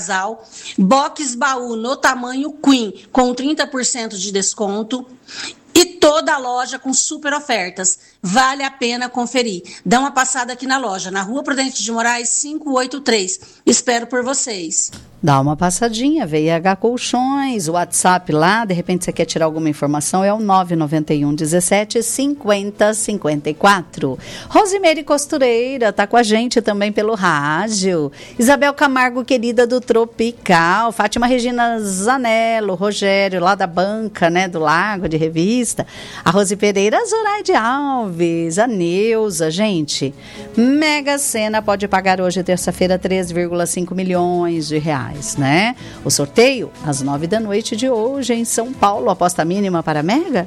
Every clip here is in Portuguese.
casal, box baú no tamanho Queen, com 30% de desconto. E toda a loja com super ofertas. Vale a pena conferir. Dá uma passada aqui na loja, na Rua Prudente de Moraes, 583. Espero por vocês. Dá uma passadinha, VIH Colchões, o WhatsApp lá, de repente você quer tirar alguma informação, é o 991 17 50 54. Rosemary Costureira tá com a gente também pelo rádio. Isabel Camargo, querida do Tropical. Fátima Regina Zanello, Rogério, lá da banca, né, do Lago de Revista. A Rose Pereira, a Zoraide Alves, a Neuza, gente. Mega Sena pode pagar hoje, terça-feira, 3,5 milhões de reais. Né? O sorteio às 9h de hoje em São Paulo. A aposta mínima para Mega,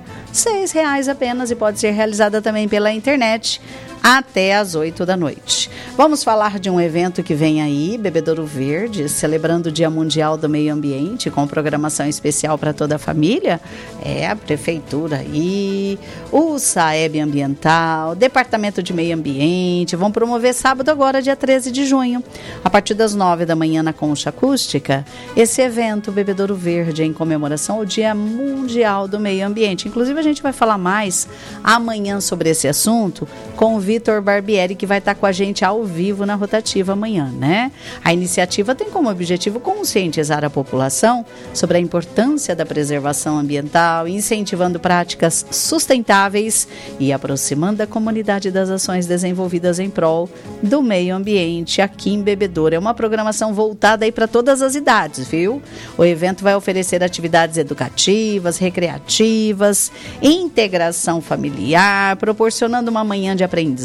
R$6 apenas, e pode ser realizada também pela internet até às 8h. Vamos falar de um evento que vem aí, Bebedouro Verde, celebrando o Dia Mundial do Meio Ambiente, com programação especial para toda a família. É a Prefeitura e o SAEB Ambiental, Departamento de Meio Ambiente, vão promover sábado agora, dia 13 de junho, a partir das 9h na Concha Acústica, esse evento Bebedouro Verde, em comemoração ao Dia Mundial do Meio Ambiente. Inclusive, a gente vai falar mais amanhã sobre esse assunto com o Vitor Barbieri, que vai estar com a gente ao vivo na rotativa amanhã, né? A iniciativa tem como objetivo conscientizar a população sobre a importância da preservação ambiental, incentivando práticas sustentáveis e aproximando a comunidade das ações desenvolvidas em prol do meio ambiente aqui em Bebedouro. É uma programação voltada aí para todas as idades, viu? O evento vai oferecer atividades educativas, recreativas, integração familiar, proporcionando uma manhã de aprendizado,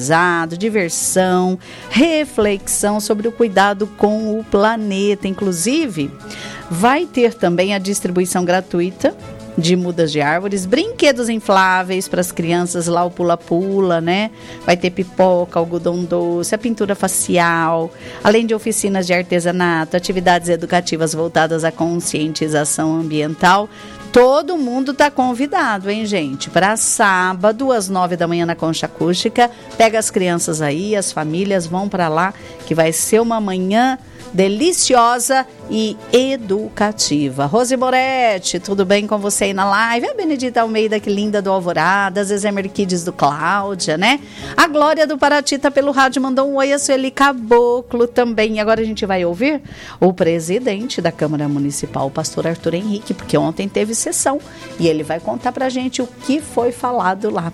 diversão, reflexão sobre o cuidado com o planeta. Inclusive, vai ter também a distribuição gratuita de mudas de árvores, brinquedos infláveis para as crianças, lá o pula-pula, né? Vai ter pipoca, algodão doce, a pintura facial, além de oficinas de artesanato, atividades educativas voltadas à conscientização ambiental. Todo mundo está convidado, hein, gente? Para sábado, às 9h na Concha Acústica. Pega as crianças aí, as famílias vão para lá, que vai ser uma manhã deliciosa e educativa. Rose Moretti, tudo bem com você aí na live? A Benedita Almeida, que linda, do Alvorada, a Zezé Merquides do Cláudia, né? A Glória do Paraty tá pelo rádio, mandou um oi, a Sueli Caboclo também. E agora a gente vai ouvir o presidente da Câmara Municipal, o pastor Arthur Henrique, porque ontem teve sessão e ele vai contar pra gente o que foi falado lá.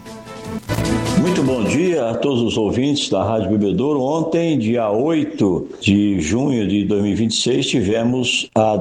Muito bom dia a todos os ouvintes da Rádio Bebedouro. Ontem, dia 8 de junho de 2026, tivemos a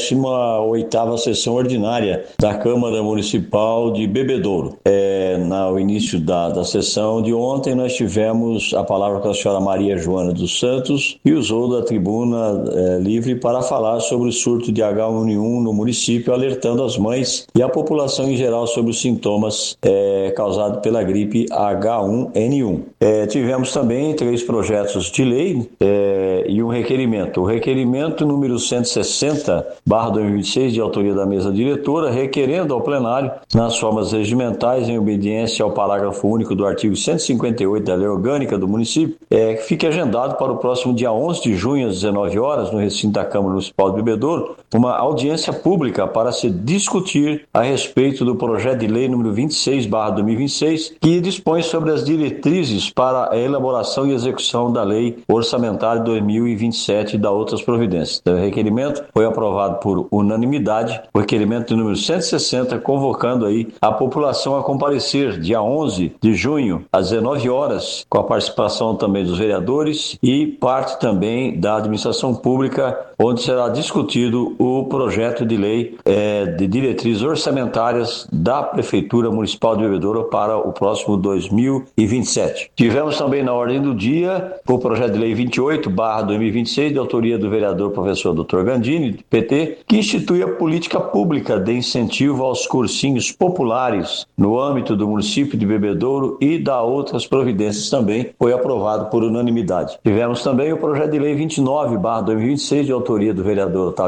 18ª sessão ordinária da Câmara Municipal de Bebedouro. No início da sessão de ontem, nós tivemos a palavra com a senhora Maria Joana dos Santos, que usou da tribuna livre para falar sobre o surto de H1N1 no município, alertando as mães e a população em geral sobre os sintomas causados pela gripe H1N1. Tivemos também 3 projetos de lei e um requerimento. O requerimento número 160/2026, de autoria da mesa diretora, requerendo ao plenário, nas formas regimentais, em obediência ao parágrafo único do artigo 158 da Lei Orgânica do município, que fique agendado para o próximo dia 11 de junho, às 19h, no recinto da Câmara Municipal de Bebedouro, uma audiência pública para se discutir a respeito do projeto de lei número 26/2026, que dispõe sobre as diretrizes para a elaboração e execução da Lei Orçamentária 2027 e da outras providências. O requerimento foi aprovado por unanimidade, o requerimento número 160, convocando aí a população a comparecer dia 11 de junho, às 19h, com a participação também dos vereadores e parte também da administração pública, onde será discutido o projeto de lei de diretrizes orçamentárias da Prefeitura Municipal de Bebedouro para o próximo 2027. Tivemos também na ordem do dia o projeto de lei 28/2026, de autoria do vereador professor Dr. Gandini, do PT, que institui a política pública de incentivo aos cursinhos populares no âmbito do município de Bebedouro e da outras providências também, foi aprovado por unanimidade. Tivemos também o projeto de lei 29/2026, de autoria do vereador Otávio Manzo,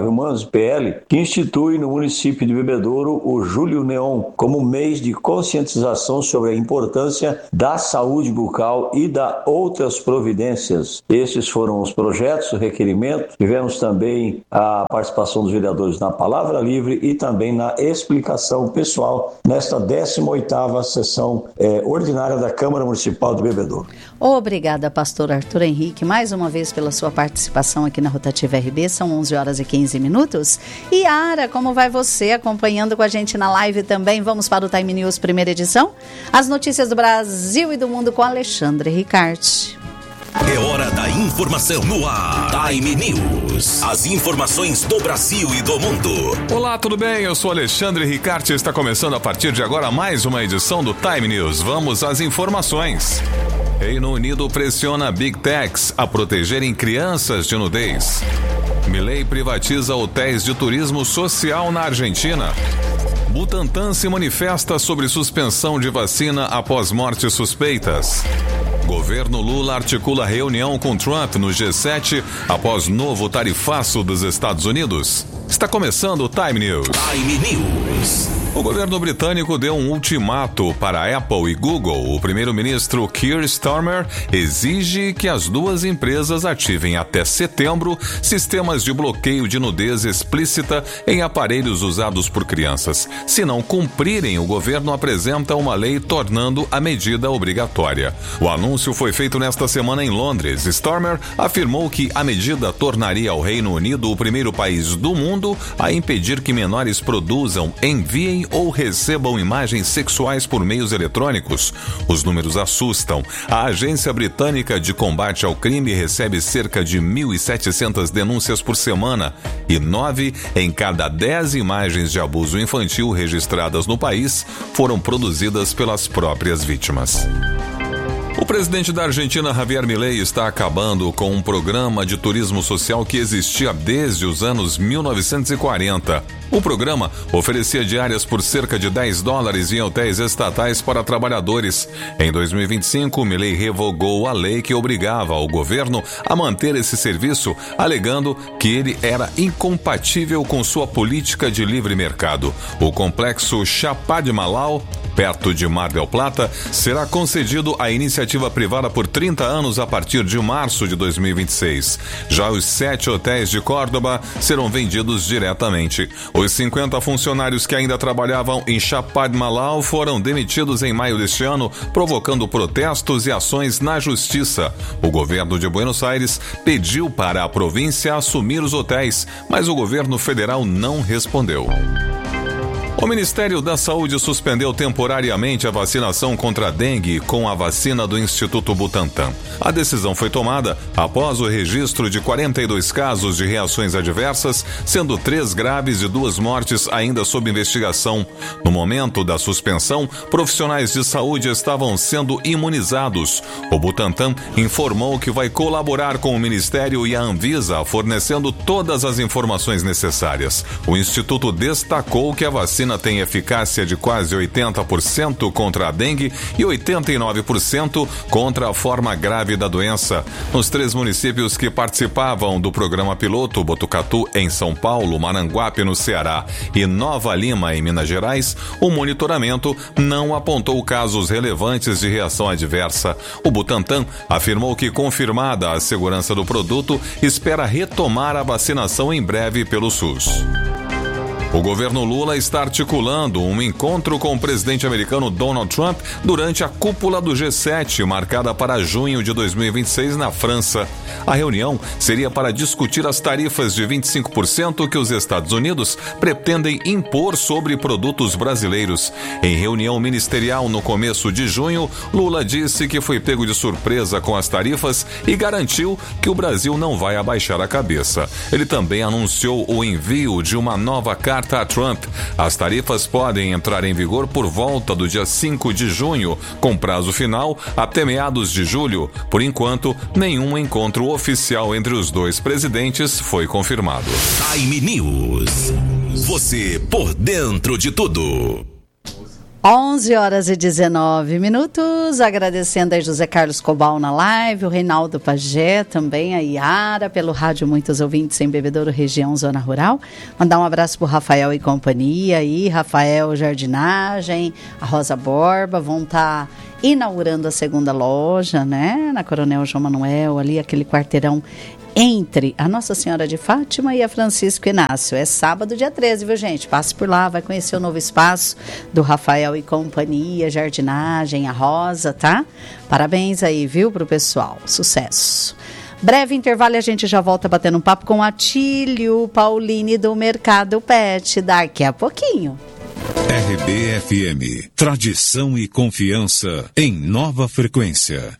PL, que institui no município de Bebedouro o Julho Neon como mês de conscientização sobre a importância da saúde bucal e da outras providências. Esses foram os projetos, o requerimento. Tivemos também a participação dos vereadores na palavra livre e também na explicação pessoal nesta 18ª sessão ordinária da Câmara Municipal de Bebedouro. Obrigada, pastor Arthur Henrique, mais uma vez pela sua participação aqui na Rotativa RB. São 11 horas e 15 minutos. E Ara, como vai você acompanhando com a gente na live também? Vamos para o Time News, primeira edição. As notícias do Brasil e do mundo com Alexandre Ricarte. É hora da informação no ar. Time News. As informações do Brasil e do mundo. Olá, tudo bem? Eu sou Alexandre Ricarte e está começando a partir de agora mais uma edição do Time News. Vamos às informações. Reino Unido pressiona Big Techs a protegerem crianças de nudez. Milei privatiza hotéis de turismo social na Argentina. Butantan se manifesta sobre suspensão de vacina após mortes suspeitas. Governo Lula articula reunião com Trump no G7 após novo tarifaço dos Estados Unidos. Está começando o Time News. Time News. O governo britânico deu um ultimato para a Apple e Google. O primeiro-ministro Keir Starmer exige que as duas empresas ativem até setembro sistemas de bloqueio de nudez explícita em aparelhos usados por crianças. Se não cumprirem, o governo apresenta uma lei tornando a medida obrigatória. O anúncio foi feito nesta semana em Londres. Starmer afirmou que a medida tornaria o Reino Unido o primeiro país do mundo a impedir que menores produzam, enviem ou recebam imagens sexuais por meios eletrônicos. Os números assustam. A Agência Britânica de Combate ao Crime recebe cerca de 1.700 denúncias por semana e 9 em cada 10 imagens de abuso infantil registradas no país foram produzidas pelas próprias vítimas. O presidente da Argentina, Javier Milei, está acabando com um programa de turismo social que existia desde os anos 1940. O programa oferecia diárias por cerca de $10 em hotéis estatais para trabalhadores. Em 2025, Milei revogou a lei que obrigava o governo a manter esse serviço, alegando que ele era incompatível com sua política de livre mercado. O complexo Chapadmalal, perto de Mar del Plata, será concedido à iniciativa privada por 30 anos a partir de março de 2026. Já os 7 hotéis de Córdoba serão vendidos diretamente. Os 50 funcionários que ainda trabalhavam em Chapadmalal foram demitidos em maio deste ano, provocando protestos e ações na justiça. O governo de Buenos Aires pediu para a província assumir os hotéis, mas o governo federal não respondeu. O Ministério da Saúde suspendeu temporariamente a vacinação contra a dengue com a vacina do Instituto Butantan. A decisão foi tomada após o registro de 42 casos de reações adversas, sendo 3 graves e 2 mortes ainda sob investigação. No momento da suspensão, profissionais de saúde estavam sendo imunizados. O Butantan informou que vai colaborar com o Ministério e a Anvisa, fornecendo todas as informações necessárias. O Instituto destacou que a vacina tem eficácia de quase 80% contra a dengue e 89% contra a forma grave da doença. Nos 3 municípios que participavam do programa piloto, Botucatu, em São Paulo, Maranguape, no Ceará, e Nova Lima, em Minas Gerais, o monitoramento não apontou casos relevantes de reação adversa. O Butantan afirmou que, confirmada a segurança do produto, espera retomar a vacinação em breve pelo SUS. O governo Lula está articulando um encontro com o presidente americano Donald Trump durante a cúpula do G7, marcada para junho de 2026 na França. A reunião seria para discutir as tarifas de 25% que os Estados Unidos pretendem impor sobre produtos brasileiros. Em reunião ministerial no começo de junho, Lula disse que foi pego de surpresa com as tarifas e garantiu que o Brasil não vai abaixar a cabeça. Ele também anunciou o envio de uma nova carta a Trump. As tarifas podem entrar em vigor por volta do dia 5 de junho, com prazo final até meados de julho. Por enquanto, nenhum encontro oficial entre os dois presidentes foi confirmado. Time News. Você por dentro de tudo. 11 horas e 19 minutos. todos, agradecendo a José Carlos Cobal na live, o Reinaldo Pagé, também a Iara, pelo rádio Muitos Ouvintes em Bebedouro, região Zona Rural. Mandar um abraço pro Rafael e companhia aí, Rafael Jardinagem, a Rosa Borba, vão estar inaugurando a segunda loja, né, na Coronel João Manuel, ali aquele quarteirão entre a Nossa Senhora de Fátima e a Francisco Inácio. É sábado, dia 13, viu, gente? Passe por lá, vai conhecer o novo espaço do Rafael e companhia, jardinagem, a Rosa, tá? Parabéns aí, viu, pro pessoal. Sucesso. Breve intervalo e a gente já volta batendo um papo com Atílio Pauline do Mercado Pet, daqui a pouquinho. RBFM, tradição e confiança em nova frequência,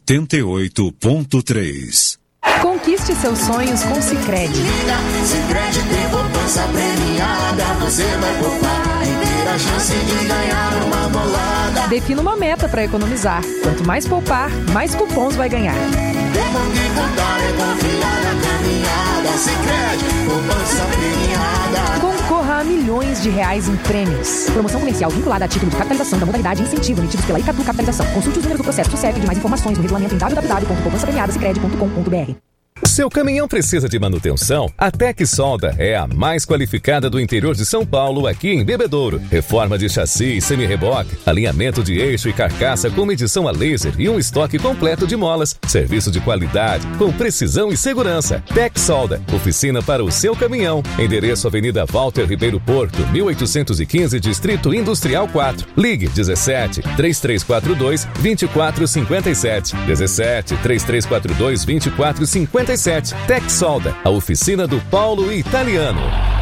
88.3. Conquiste seus sonhos com Sicredi. Sicredi tem poupança premiada, você vai poupar e ter a chance de ganhar uma bolada. Defina uma meta para economizar. Quanto mais poupar, mais cupons vai ganhar. Tempo de contar é confiar na caminhada. Sicredi, poupança premiada. Concorra a milhões de reais em prêmios. Promoção comercial vinculada a título de capitalização da modalidade incentivo emitidos pela Icatu Capitalização. Consulte os números do processo do CEP de mais informações no regulamento em www.poupançapremiadasicredi.com.br. Seu caminhão precisa de manutenção? A Tec Solda é a mais qualificada do interior de São Paulo, aqui em Bebedouro. Reforma de chassi e semi-reboque, alinhamento de eixo e carcaça com medição a laser e um estoque completo de molas. Serviço de qualidade, com precisão e segurança. Tec Solda, oficina para o seu caminhão. Endereço Avenida Walter Ribeiro Porto, 1815, Distrito Industrial 4. Ligue 17 3342 2457. 17 3342 2457. Tec Solda, a oficina do Paulo Italiano.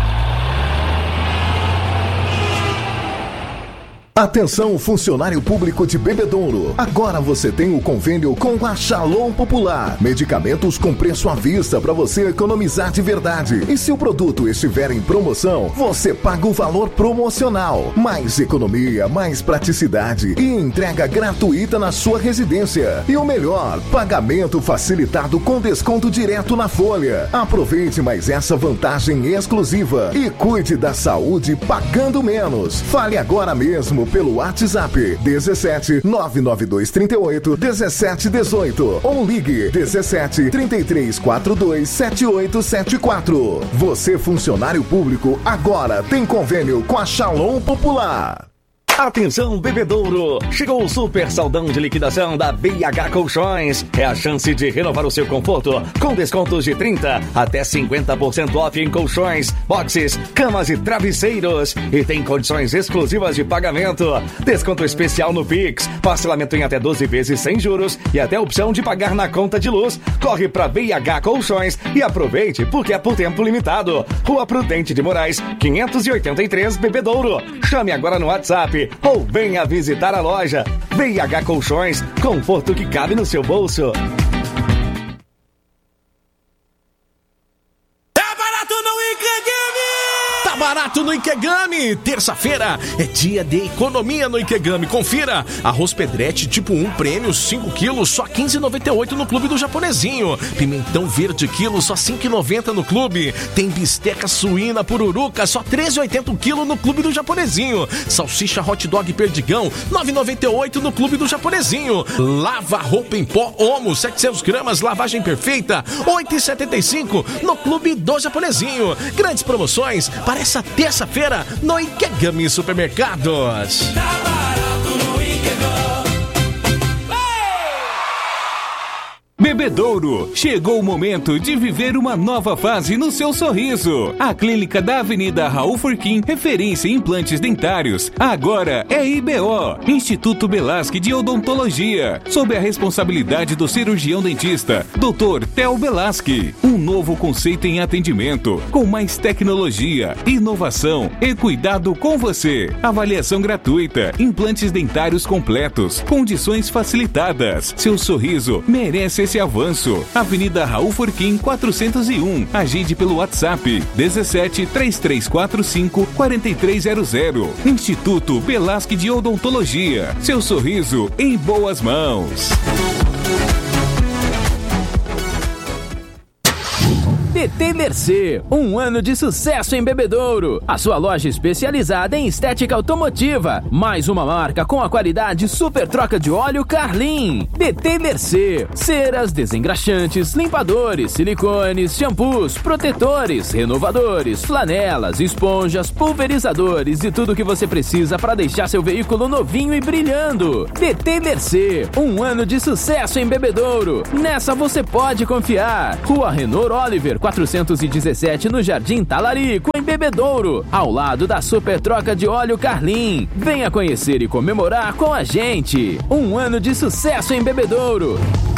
Atenção, funcionário público de Bebedouro. Agora você tem o convênio com a Shalom Popular. Medicamentos com preço à vista para você economizar de verdade. E se o produto estiver em promoção, você paga o valor promocional. Mais economia, mais praticidade e entrega gratuita na sua residência. E o melhor, pagamento facilitado com desconto direto na folha. Aproveite mais essa vantagem exclusiva e cuide da saúde pagando menos. Fale agora mesmo pelo WhatsApp 17 992 38 17 18 ou ligue 17 33 42 7874. Você, funcionário público, agora tem convênio com a Shalom Popular. Atenção, Bebedouro! Chegou o super saldão de liquidação da BH Colchões. É a chance de renovar o seu conforto com descontos de 30% até 50% off em colchões, boxes, camas e travesseiros. E tem condições exclusivas de pagamento. Desconto especial no Pix, parcelamento em até 12 vezes sem juros e até opção de pagar na conta de luz. Corre pra BH Colchões e aproveite porque é por tempo limitado. Rua Prudente de Moraes, 583, Bebedouro. Chame agora no WhatsApp ou venha visitar a loja. BH Colchões, conforto que cabe no seu bolso. Barato no Ikegami! Terça-feira é dia de economia no Ikegami. Confira! Arroz Pedretti tipo 1 prêmio 5 quilos, só R$ 15,98 no Clube do Japonesinho. Pimentão verde quilo, só R$ 5,90 no Clube. Tem bisteca suína pururuca, só R$ 13,80 quilo no Clube do Japonesinho. Salsicha hot dog perdigão, R$ 9,98 no Clube do Japonesinho. Lava roupa em pó Omo, 700 gramas, lavagem perfeita, R$ 8,75 no Clube do Japonesinho. Grandes promoções para essa terça-feira no Ikegami Supermercados. Tá barato no Ikegami. Bebedouro, chegou o momento de viver uma nova fase no seu sorriso. A clínica da Avenida Raul Furquim, referência em implantes dentários, agora é IBO, Instituto Belasque de Odontologia, sob a responsabilidade do cirurgião dentista, Dr. Theo Belasque. Um novo conceito em atendimento, com mais tecnologia, inovação e cuidado com você. Avaliação gratuita, implantes dentários completos, condições facilitadas. Seu sorriso merece esse avanço. Avenida Raul Furquim 401. Agende pelo WhatsApp 17 3345 4300. Instituto Belasque de Odontologia. Seu sorriso em boas mãos. DT Mercê, um ano de sucesso em Bebedouro. A sua loja especializada em estética automotiva. Mais uma marca com a qualidade super troca de óleo Carlin. DT Mercê, ceras, desengraxantes, limpadores, silicones, shampoos, protetores, renovadores, flanelas, esponjas, pulverizadores e tudo que você precisa para deixar seu veículo novinho e brilhando. DT Mercê, um ano de sucesso em Bebedouro. Nessa você pode confiar. Rua Renor Oliver, 417 no Jardim Talarico, em Bebedouro, ao lado da super troca de óleo Carlin. Venha conhecer e comemorar com a gente. Um ano de sucesso em Bebedouro.